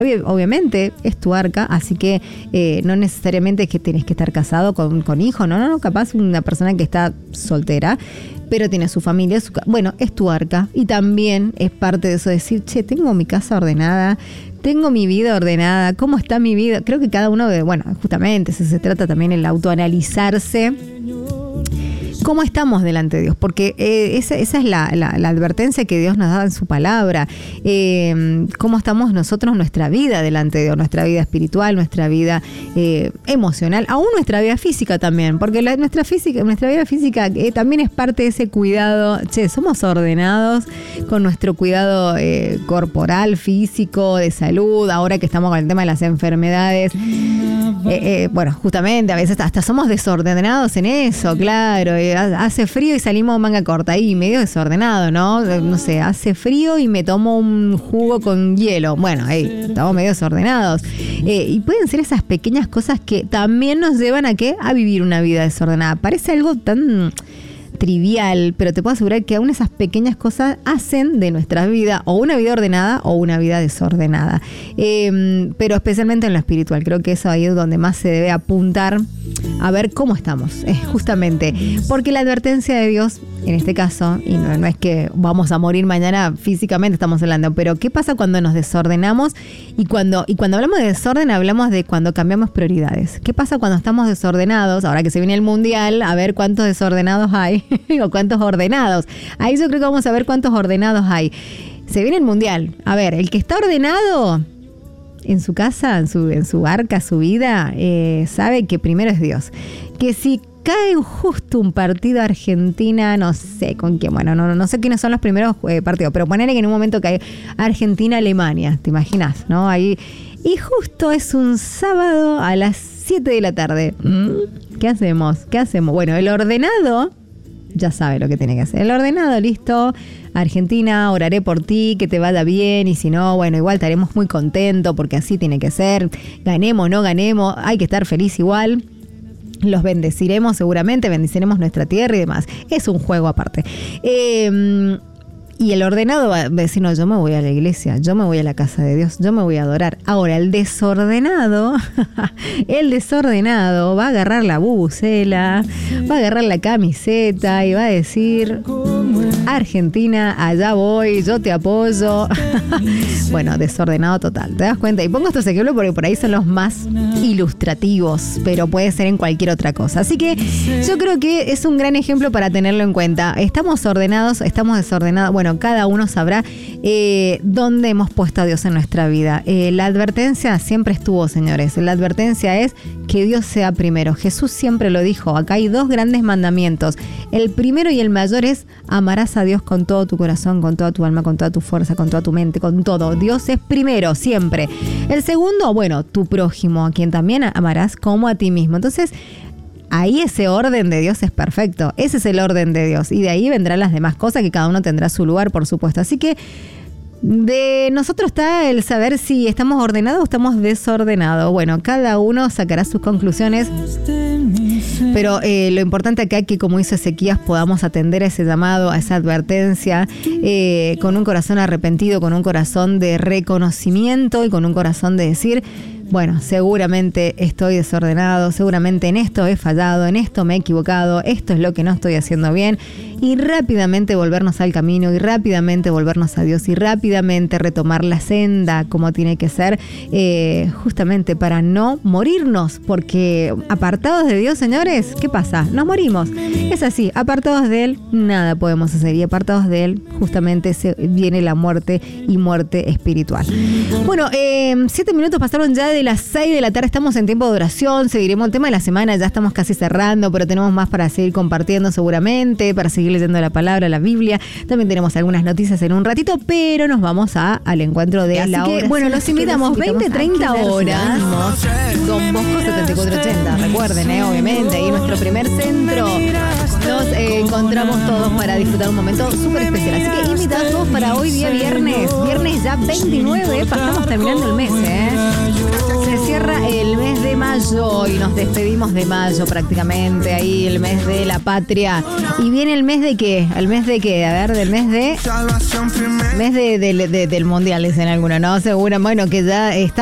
obviamente es tu arca, así que no necesariamente es que tenés que estar casado con hijo, no, capaz una persona que está soltera, pero tiene su familia, bueno, es tu arca, y también es parte de eso decir, che, tengo mi casa ordenada, tengo mi vida ordenada, ¿cómo está mi vida? Creo que cada uno justamente eso se trata también, el autoanalizarse. ¿Cómo estamos delante de Dios? Porque esa es la advertencia que Dios nos da en su palabra. ¿Cómo estamos nosotros, nuestra vida delante de Dios? Nuestra vida espiritual, nuestra vida emocional, aún nuestra vida física también. Porque nuestra vida física también es parte de ese cuidado. Che, somos ordenados con nuestro cuidado corporal, físico, de salud. Ahora que estamos con el tema de las enfermedades. Bueno, justamente a veces hasta somos desordenados en eso, claro. Hace frío y salimos manga corta, ahí medio desordenado, ¿no? No sé, hace frío y me tomo un jugo con hielo. Bueno, ahí estamos medio desordenados. Y pueden ser esas pequeñas cosas que también nos llevan a ¿qué? A vivir una vida desordenada. Parece algo tan trivial, pero te puedo asegurar que aún esas pequeñas cosas hacen de nuestra vida o una vida ordenada o una vida desordenada. Pero especialmente en lo espiritual, creo que eso ahí es donde más se debe apuntar a ver cómo estamos, justamente. Porque la advertencia de Dios, en este caso, y no es que vamos a morir mañana físicamente, estamos hablando, pero ¿qué pasa cuando nos desordenamos? Y cuando hablamos de desorden, hablamos de cuando cambiamos prioridades. ¿Qué pasa cuando estamos desordenados? Ahora que se viene el mundial, a ver cuántos desordenados hay o cuántos ordenados. Ahí yo creo que vamos a ver cuántos ordenados hay. Se viene el mundial. A ver, el que está ordenado en su casa, en su arca, su vida, sabe que primero es Dios. Que si cae justo un partido Argentina, no sé con quién, bueno, no sé quiénes son los primeros partidos, pero ponele que en un momento cae Argentina-Alemania, ¿te imaginas? ¿No? Ahí, y justo es un sábado a las 7 de la tarde. ¿Qué hacemos? Bueno, el ordenado ya sabe lo que tiene que hacer. El ordenado, listo. Argentina, oraré por ti, que te vaya bien, y si no, bueno, igual estaremos muy contentos porque así tiene que ser. Ganemos, no ganemos, hay que estar feliz igual. Los bendeciremos seguramente, bendeciremos nuestra tierra y demás. Es un juego aparte. Y el ordenado va a decir, no, yo me voy a la iglesia, yo me voy a la casa de Dios, yo me voy a adorar. Ahora, el desordenado va a agarrar la bubucela, va a agarrar la camiseta y va a decir, Argentina, allá voy, yo te apoyo. Bueno, desordenado total, ¿te das cuenta? Y pongo estos ejemplos porque por ahí son los más ilustrativos, pero puede ser en cualquier otra cosa. Así que yo creo que es un gran ejemplo para tenerlo en cuenta. Estamos ordenados, estamos desordenados. Bueno, cada uno sabrá dónde hemos puesto a Dios en nuestra vida. La advertencia siempre estuvo, señores. La advertencia es que Dios sea primero. Jesús siempre lo dijo. Acá hay 2 grandes mandamientos. El primero y el mayor es amarás a Dios con todo tu corazón, con toda tu alma, con toda tu fuerza, con toda tu mente, con todo. Dios es primero, siempre. El segundo, bueno, tu prójimo, a quien también amarás como a ti mismo. Entonces, ahí ese orden de Dios es perfecto. Ese es el orden de Dios. Y de ahí vendrán las demás cosas, que cada uno tendrá su lugar, por supuesto. Así que de nosotros está el saber si estamos ordenados o estamos desordenados. Bueno, cada uno sacará sus conclusiones. Pero lo importante acá es que, como hizo Ezequías, podamos atender a ese llamado, a esa advertencia, con un corazón arrepentido, con un corazón de reconocimiento y con un corazón de decir, bueno, seguramente estoy desordenado, seguramente en esto he fallado, en esto me he equivocado, esto es lo que no estoy haciendo bien, y rápidamente volvernos al camino, y rápidamente volvernos a Dios, y rápidamente retomar la senda como tiene que ser, justamente para no morirnos, porque apartados de Dios, señores, ¿qué pasa? Nos morimos. Es así, apartados de Él, nada podemos hacer, y apartados de Él, justamente viene la muerte, y muerte espiritual. Bueno, 7 minutos pasaron ya de las 6 de la tarde, estamos en tiempo de oración, seguiremos el tema de la semana, ya estamos casi cerrando, pero tenemos más para seguir compartiendo seguramente, para seguir leyendo la palabra, la Biblia. También tenemos algunas noticias en un ratito, pero nos vamos al encuentro de la hora. Bueno, los invitamos 20-30 horas. Don Bosco 7480, recuerden, obviamente, ahí nuestro primer centro. Nos encontramos todos para disfrutar un momento súper especial. Así que invitados todos para hoy día viernes ya 29, estamos terminando el mes, cierra el mes de mayo y nos despedimos de mayo prácticamente, ahí el mes de la patria. ¿Y viene el mes de qué? ¿El mes de qué? A ver, del mes de... Mes del mundial, dicen algunos, ¿no? Seguro, bueno, que ya está